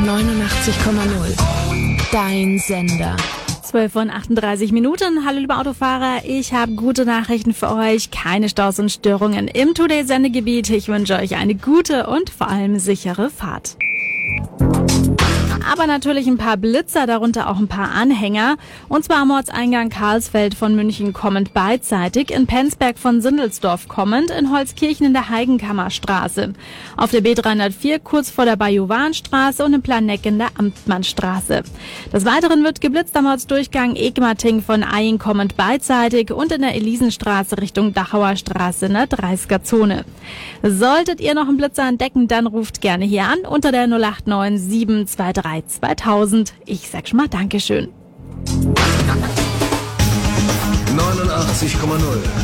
89,0. Dein Sender. 12:38. Hallo liebe Autofahrer, ich habe gute Nachrichten für euch. Keine Staus und Störungen im Today-Sendegebiet. Ich wünsche euch eine gute und vor allem sichere Fahrt. Aber natürlich ein paar Blitzer, darunter auch ein paar Anhänger. Und zwar am Ortseingang Karlsfeld von München kommend beidseitig, in Penzberg von Sindelsdorf kommend, in Holzkirchen in der Heigenkammerstraße. Auf der B304 kurz vor der Bajuwanstraße und in Planegg in der Amtmannstraße. Des Weiteren wird geblitzt am Ortsdurchgang Egmating von Eying kommend beidseitig und in der Elisenstraße Richtung Dachauer Straße in der 30er-Zone. Solltet ihr noch einen Blitzer entdecken, dann ruft gerne hier an unter der 089 723 2000. Ich sag schon mal Dankeschön. 89,0